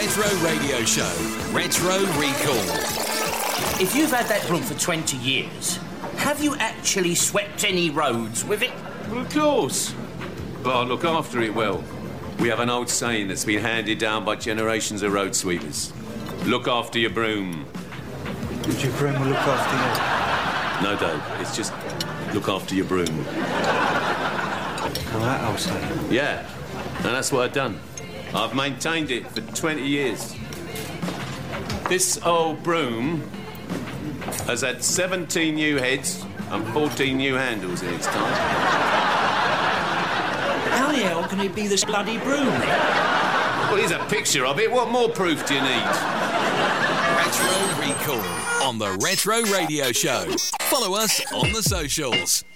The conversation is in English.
Retro Radio Show, Retro Recall. If you've had that broom for 20 years, have you actually swept any roads with it? Well, of course. But I look after it well. We have an old saying that's been handed down by generations of road sweepers. Look after your broom. Did your broom will look after you? No, Dave. It's just look after your broom. Well, that old saying. Yeah. And that's what I've done. I've maintained it for 20 years. This old broom has had 17 new heads and 14 new handles in its time. How the hell can it be this bloody broom then? Well, here's a picture of it. What more proof do you need? Retro Recall on the Retro Radio Show. Follow us on the socials.